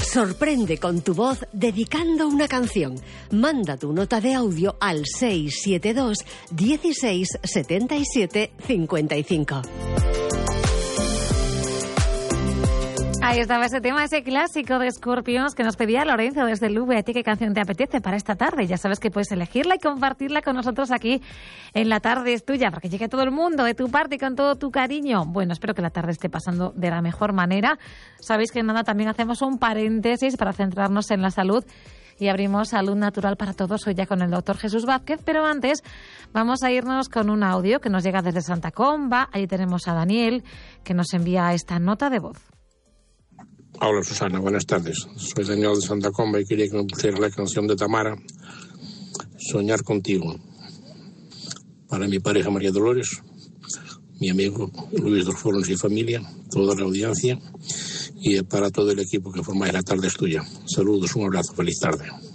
Sorprende con tu voz dedicando una canción. Manda tu nota de audio al 672 16 77 55. Ahí estaba ese tema, ese clásico de Scorpions que nos pedía Lorenzo desde el V. ¿A ti qué canción te apetece para esta tarde? Ya sabes que puedes elegirla y compartirla con nosotros aquí en La Tarde es Tuya, para que llegue todo el mundo de tu parte y con todo tu cariño. Bueno, espero que la tarde esté pasando de la mejor manera. Sabéis que nada, también hacemos un paréntesis para centrarnos en la salud y abrimos Salud Natural para Todos hoy ya con el doctor Jesús Vázquez, pero antes vamos a irnos con un audio que nos llega desde Santa Comba. Allí tenemos a Daniel que nos envía esta nota de voz. Hola Susana, buenas tardes. Soy Daniel de Santa Comba y quería que me pusieras la canción de Tamara, Soñar Contigo. Para mi pareja María Dolores, mi amigo Luis dos Fornos y familia, toda la audiencia y para todo el equipo que formáis La Tarde es Tuya. Saludos, un abrazo, feliz tarde.